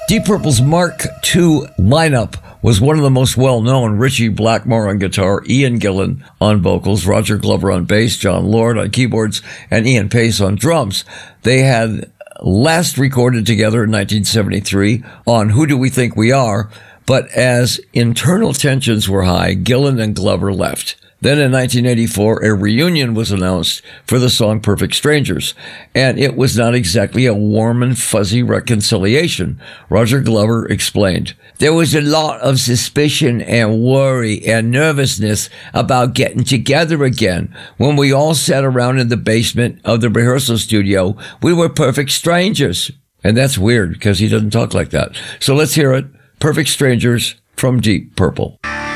Deep Purple's Mark II lineup was one of the most well-known. Ritchie Blackmore on guitar, Ian Gillan on vocals, Roger Glover on bass, John Lord on keyboards, and Ian Pace on drums. They had last recorded together in 1973 on Who Do We Think We Are, but as internal tensions were high, Gillan and Glover left. Then in 1984, a reunion was announced for the song Perfect Strangers, and it was not exactly a warm and fuzzy reconciliation. Roger Glover explained, "There was a lot of suspicion and worry and nervousness about getting together again. When we all sat around in the basement of the rehearsal studio, we were perfect strangers." And that's weird because he doesn't talk like that. So let's hear it. Perfect Strangers from Deep Purple.